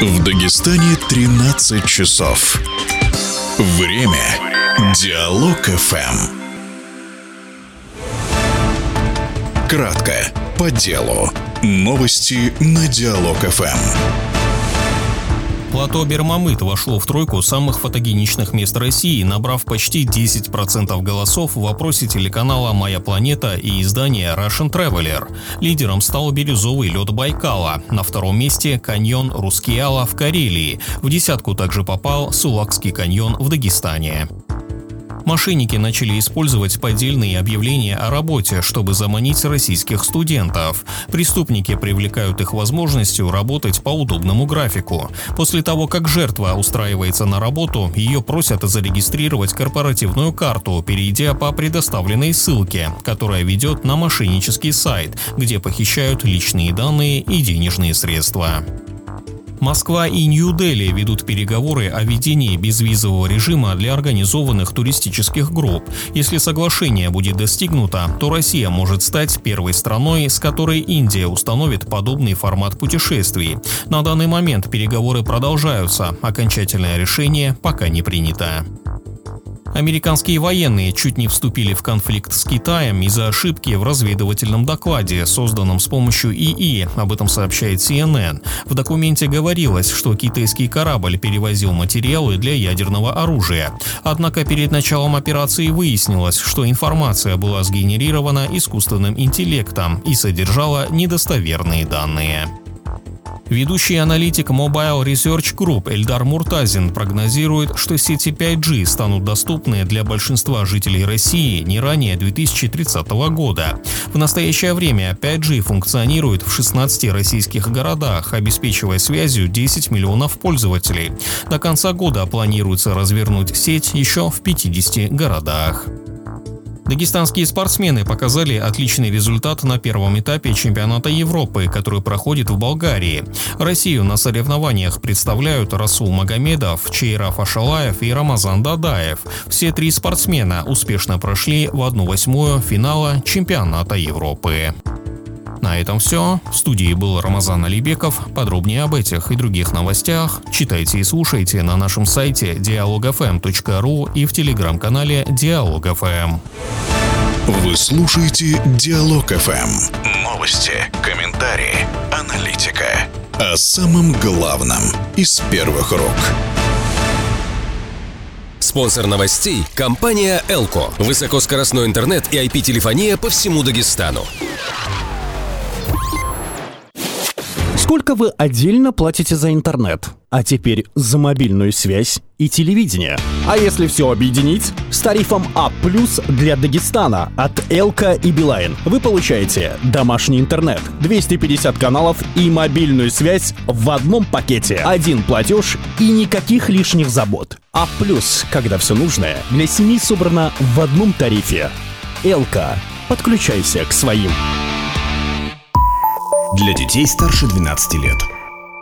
В Дагестане 13 часов. Время Диалог ФМ. Кратко, по делу. Новости на Диалог ФМ. Плато Бермамыт вошло в тройку самых фотогеничных мест России, набрав почти 10% голосов в опросе телеканала «Моя планета» и издания Russian Traveler. Лидером стал бирюзовый лед Байкала. На втором месте каньон Рускеала в Карелии. В десятку также попал Сулакский каньон в Дагестане. Мошенники начали использовать поддельные объявления о работе, чтобы заманить российских студентов. Преступники привлекают их возможностью работать по удобному графику. После того, как жертва устраивается на работу, ее просят зарегистрировать корпоративную карту, перейдя по предоставленной ссылке, которая ведет на мошеннический сайт, где похищают личные данные и денежные средства. Москва и Нью-Дели ведут переговоры о введении безвизового режима для организованных туристических групп. Если соглашение будет достигнуто, то Россия может стать первой страной, с которой Индия установит подобный формат путешествий. На данный момент переговоры продолжаются, окончательное решение пока не принято. Американские военные чуть не вступили в конфликт с Китаем из-за ошибки в разведывательном докладе, созданном с помощью ИИ, об этом сообщает CNN. В документе говорилось, что китайский корабль перевозил материалы для ядерного оружия. Однако перед началом операции выяснилось, что информация была сгенерирована искусственным интеллектом и содержала недостоверные данные. Ведущий аналитик Mobile Research Group Эльдар Муртазин прогнозирует, что сети 5G станут доступны для большинства жителей России не ранее 2030 года. В настоящее время 5G функционирует в 16 российских городах, обеспечивая связью 10 миллионов пользователей. До конца года планируется развернуть сеть еще в 50 городах. Дагестанские спортсмены показали отличный результат на первом этапе чемпионата Европы, который проходит в Болгарии. Россию на соревнованиях представляют Расул Магомедов, Чейраф Ашалаев и Рамазан Дадаев. Все три спортсмена успешно прошли в 1/8 финала чемпионата Европы. На этом все. В студии был Рамазан Алибеков. Подробнее об этих и других новостях читайте и слушайте на нашем сайте dialogfm.ru и в телеграм-канале Диалог ФМ. Вы слушаете Диалог ФМ. Новости, комментарии, аналитика. О самом главном из первых рук. Спонсор новостей – компания «Элко». Высокоскоростной интернет и IP-телефония по всему Дагестану. Сколько вы отдельно платите за интернет? А теперь за мобильную связь и телевидение. А если все объединить? С тарифом А+ для Дагестана от Элко и Билайн вы получаете домашний интернет, 250 каналов и мобильную связь в одном пакете. Один платеж и никаких лишних забот. А+, когда все нужное для семьи собрано в одном тарифе. Элко. Подключайся к своим. Для детей старше 12 лет.